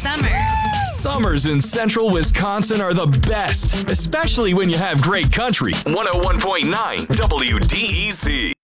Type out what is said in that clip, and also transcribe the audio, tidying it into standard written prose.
summer. Summers in central Wisconsin are the best, especially when you have great country. 101.9 WDEC.